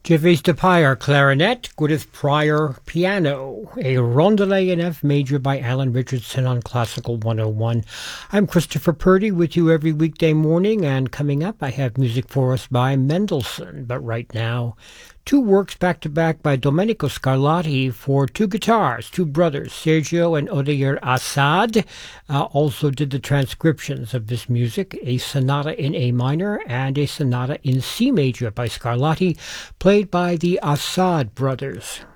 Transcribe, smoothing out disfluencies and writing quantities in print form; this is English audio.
Gervais Depire clarinet, Gwyneth Pryor piano, a rondelet in F major by Alan Richardson on Classical 101. I'm Christopher Purdy with you every weekday morning, and coming up I have music for us by Mendelssohn. But right now, two works back-to-back by Domenico Scarlatti for two guitars, two brothers, Sergio and Odair Assad, also did the transcriptions of this music, a sonata in A minor and a sonata in C major by Scarlatti, played by the Assad brothers.